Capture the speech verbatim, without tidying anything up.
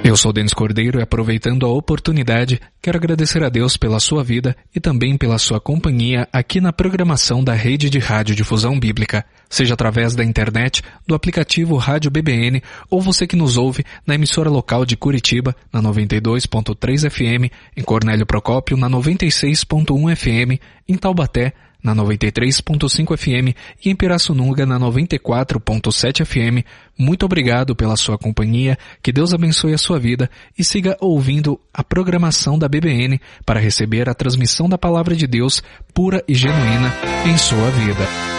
Eu sou Denis Cordeiro e, aproveitando a oportunidade, quero agradecer a Deus pela sua vida e também pela sua companhia aqui na programação da Rede de Rádio Difusão Bíblica, seja através da internet, do aplicativo Rádio B B N ou você que nos ouve na emissora local de Curitiba, na noventa e dois ponto três F M, em Cornélio Procópio, na noventa e seis ponto um F M, em Taubaté, na noventa e três ponto cinco F M e em Pirassununga na noventa e quatro ponto sete F M. Muito obrigado pela sua companhia, que Deus abençoe a sua vida e siga ouvindo a programação da B B N para receber a transmissão da Palavra de Deus pura e genuína em sua vida.